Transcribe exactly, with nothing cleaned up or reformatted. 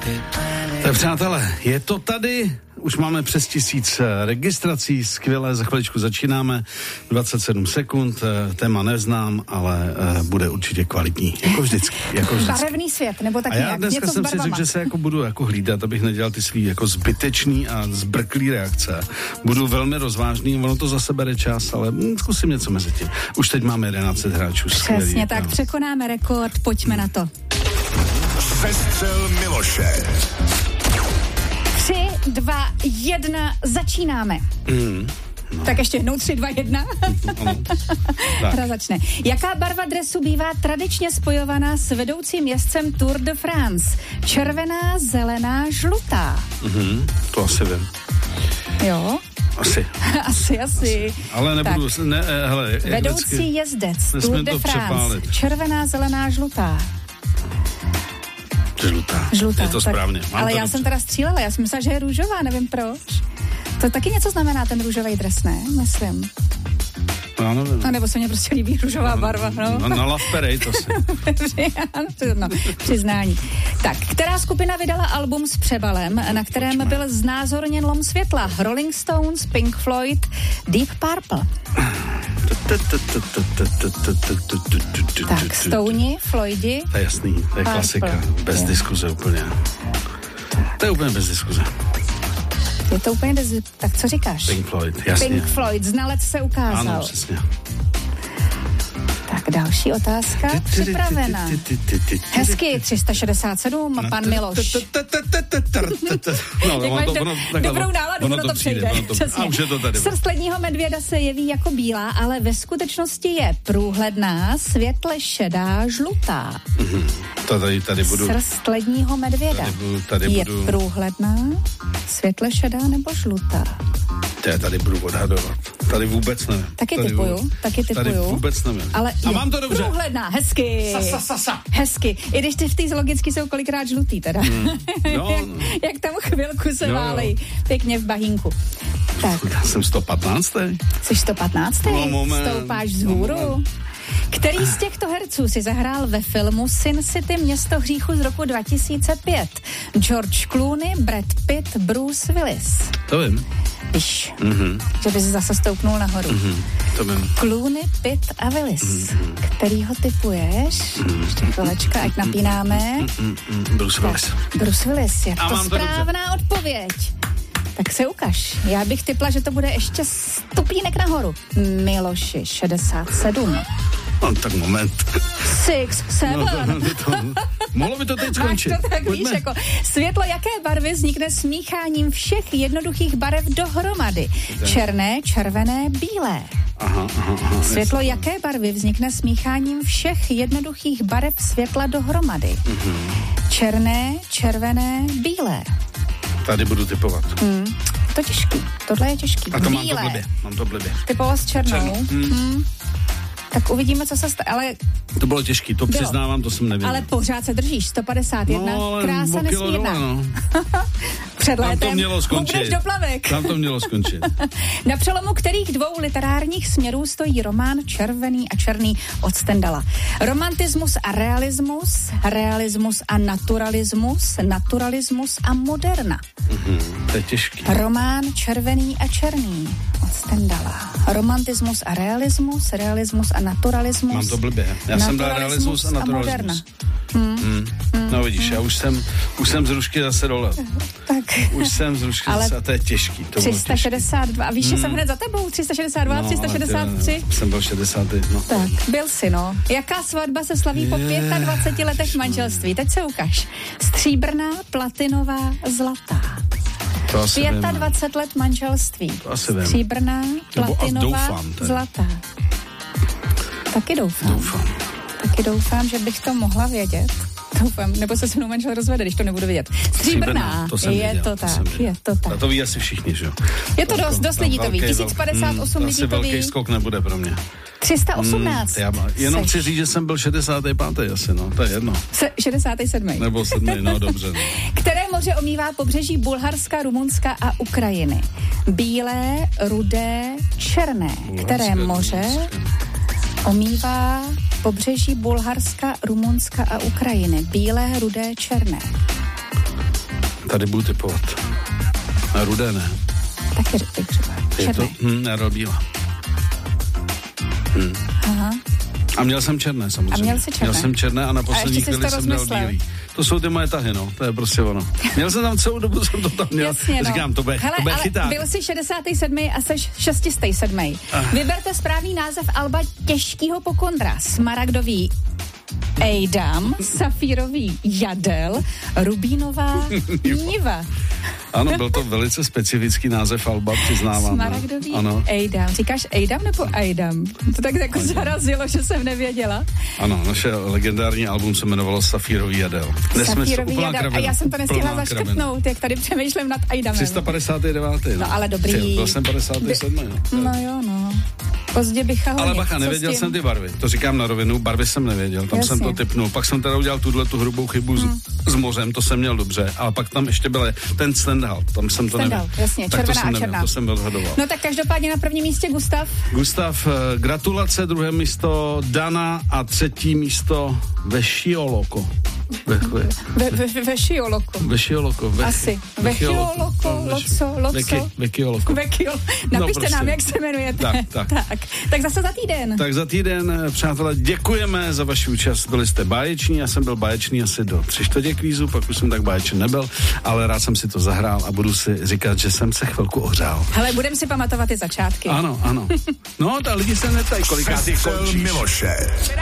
Tak přátelé, je to tady, už máme přes tisíc registrací, skvěle, za chviličku začínáme, dvacet sedm sekund, téma neznám, ale bude určitě kvalitní, jako vždycky. Jako vždycky. Barevný svět, nebo tak a já nějak, dneska něco jsem s si barvama. řekl, že se jako budu jako hlídat, abych nedělal ty svý jako zbytečný a zbrklý reakce. Budu velmi rozvážný, ono to zase bere čas, ale hm, zkusím něco mezi tím. Už teď máme jedenáct hráčů. Přesně skvělý, tak, no. překonáme rekord, pojďme na to. Sestřel Miloše. Tři, dva, jedna, začínáme. Mm. No. Tak ještě jednou tři, dva, jedna. Hra začne. Jaká barva dresu bývá tradičně spojovaná s vedoucím jezdcem Tour de France? Červená, zelená, žlutá. Mm-hmm, to asi vím. Jo? Asi. asi, asi. Ale nebudu... Tak. Ne, hele, vedoucí vždycky, jezdec Tour de France. Přepálit. Červená, zelená, žlutá. Žlutá. Žlutá. Je to tak, správně. Mám ale to já dobře. jsem teda střílela, já jsem myslela, že je růžová, nevím proč. To taky něco znamená ten růžový dres, ne? Myslím. Já nevím. A nebo se mě prostě líbí růžová barva, no. Na, na Love Parade to si. no, přiznání. Tak, která skupina vydala album s přebalem, na kterém Počme. byl znázorněn lom světla? Rolling Stones, Pink Floyd, Deep Purple. Tak, Stouni, Floydi. To je jasný, to je Purple. klasika. Bez je. diskuze úplně. To je úplně bez diskuze. Je to úplně bez... Tak co říkáš? Pink Floyd, jasně. Pink Floyd, znalec se ukázal. Ano, přesně. Tak další otázka připravena. Hezky, tři sta šedesát sedm, pan Miloš. No, Jak máš do, dobrou náladu, ono to přejde. A už je to tady. Srst ledního medvěda se jeví jako bílá, ale ve skutečnosti je průhledná, světle šedá, žlutá. Tady, tady budu. Srst ledního medvěda Tady budu, tady je budu. průhledná, světle šedá nebo žlutá. Já tady budu odhadovat. Tady vůbec nevím. Taky tady typuju, vůbec, taky typuju. Tady vůbec nevím. Ale a mám to dobře. Průhledná, hezky. Sa, sa, sa, sa. Hezky. I když ty v té logicky jsou kolikrát žlutý teda. Mm. No, jak, jak tam chvilku se jo, válej. Pěkně v bahínku. Tak. Já jsem sto patnáctý. Jsi sto patnáctý. No, moment. Stoupáš vzhůru. No, Který z těchto herců si zahrál ve filmu Sin City Město hříchu z roku dva tisíce pět? George Clooney, Brad Pitt, Bruce Willis. To vím. Víš, Mm-hmm. že bys zase stoupnul nahoru. Mm-hmm. To vím. Clooney, Pitt a Willis. Mm-hmm. Kterýho typuješ? Mm-hmm. Ještě chvilečka, ať napínáme. Mm-hmm. Bruce Willis. Tak, Bruce Willis, je A to mám to správná odpověď. Tak se ukaž. Já bych typla, že to bude ještě stupínek nahoru. Miloši, šedesát sedm. No, tak moment. Six, seven. No, to, to, to, mohlo by to teď skončit. Máš to tak, Pojďme. víš, jako světlo jaké barvy vznikne smícháním všech jednoduchých barev dohromady? Černé, červené, bílé. Aha, aha, aha, Světlo jasně. jaké barvy vznikne smícháním všech jednoduchých barev světla dohromady? Mm-hmm. Černé, červené, bílé. Tady budu typovat. Hmm. To těžký. Tohle je těžký. A to mám bílé. to blbě. Mám to blbě. Typoval s černou. Černou. Hmm. Hmm. Tak uvidíme, co se stane. Ale, To bylo těžký, to Bylo. přiznávám, to jsem nevěděl. ale pořád se držíš. sto padesát jedna. No, ale Krása o kilo nesmírná. dole, no. Před Tam létem to mělo skončit. hubneš do plavek. Tam to mělo skončit. Na přelomu kterých dvou literárních směrů stojí román Červený a černý od Stendala? Romantismus a realismus, realismus a naturalismus, naturalismus a moderna. Mhm, to je těžký. Román Červený a černý od Stendala. Romantismus a realismus, realismus a naturalismus. Mám to blbě. Já jsem dal realismus a naturalismus. Hmm. Hmm. No vidíš, já už jsem, už jsem z rušky zase dole. Tak. Už jsem z rušky Ale zase, a to je těžký. To tři sta šedesát dva. A víš, že jsem hned za tebou? tři sta šedesát dva, no, tři sta šedesát tři. Ty, jsem byl šedesátý. No. Tak, byl jsi, no. Jaká svatba se slaví po dvaceti pěti letech manželství? Teď se ukaž. Stříbrná, platinová, zlatá. To asi vím. dvacet pět let manželství. To asi vím. Stříbrná, Nebo a platinová, doufám tedy. zlatá. Taky doufám. Doufám. Taky doufám, že bych to mohla vědět. Doufám, nebo se se mnou manžel rozvede, když to nebudu vědět. Stříbrná, to jsem je viděl, to to tak, jsem viděl. je to tak. A to ví asi všichni, že jo? Je to dost, dost lidí to ví. velký, tisíc padesát osm hmm, lidí asi to ví. velký skok nebude pro mě. tři sta osmnáct. Hmm, já má, jenom Seš. chci říct, že jsem byl šedesátý pátý asi, no, to je jedno. Se, šedesátý sedmý. Nebo sedmý, no dobře. No. Které moře omývá pobřeží Bulharska, Rumunska a Ukrajiny? Bílé, rudé, černé. Bulharska, Které moře Rumunska. omývá pobřeží Bulharska, Rumunska a Ukrajiny? Bílé, rudé, černé. Tady budu typovat. Na rudé ne. Taky ty třeba. Je to? Hm, já bílá. Hm. Aha. A měl jsem černé samozřejmě. A měl jsi černé. Měl jsem černé a na poslední chvíli jsem dal bílý. To jsou ty moje tahy, no. To je prostě ono. Měl jsem tam celou dobu, jsem to tam měl. Jasně, no. Říkám, to bude, hele, to bude ale chyták. byl jsi šedesátý sedmý a seš šestistý sedmý. Ah. Vyberte správný název alba těžkýho pokondra. Smaragdový Ejdam, safírový Jadel, rubínová Niva. Ano, byl to velice specifický název alba, přiznávám. Smaragdový ano. Ejdam. Říkáš Ejdam nebo Ejdam? To tak jako zarazilo, že jsem nevěděla. Ano, naše legendární album se jmenovalo Safírový Jadel. Safírový Jadel. A já jsem to nestihla zaškrtnout, jak tady přemýšlím nad Ejdamem. tři sta padesát devět. No, no ale dobrý. Byl jsem padesátý sedmý. No, no jo, no. Pozdě bycha Ale bacha, nevěděl jsem ty barvy. To říkám na rovinu, barvy jsem nevěděl. Tam Jasně. jsem to tipnul. Pak jsem teda udělal tuhle tu hrubou chybu hmm. s, s mořem, to jsem měl dobře. Ale pak tam ještě byl ten Stendhal. Tam jsem to nevěděl. Jasně, tak červená to jsem a černá. Nevěděl, to jsem odhadoval. No tak každopádně na prvním místě Gustav. Gustav, gratulace, druhé místo Dana a třetí místo Vešioloko. Ve, ve, ve, ve, vešioloko. Vešioloko. Ve, Asi. Vešioloko, loco, loco. Vekioloko. Vekiol. Napište no, prostě. nám, jak se jmenujete. Tak, tak. tak. Tak zase za týden. Tak za týden, přátelé, děkujeme za vaši účast. Byli jste báječní, já jsem byl báječný asi do tři čtvrtě kvízu, pak už jsem tak báječný nebyl, ale rád jsem si to zahrál a budu si říkat, že jsem se chvilku ohřál. Hele, budeme si pamatovat ty začátky. Ano, ano. No, ta lidi se neptají, kolikátý končíš. Miloše.